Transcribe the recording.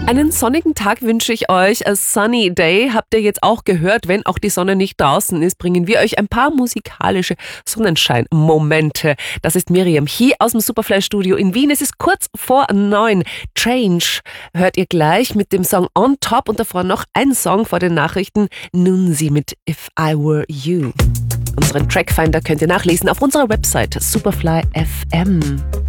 Einen sonnigen Tag wünsche ich euch. A Sunny Day habt ihr jetzt auch gehört. Wenn auch die Sonne nicht draußen ist, bringen wir euch ein paar musikalische Sonnenschein-Momente. Das ist Miriam hier aus dem Superfly-Studio in Wien. Es ist kurz vor 9. Change hört ihr gleich mit dem Song On Top und davor noch ein Song vor den Nachrichten. Nunzi mit If I Were You. Unseren Trackfinder könnt ihr nachlesen auf unserer Website Superfly FM.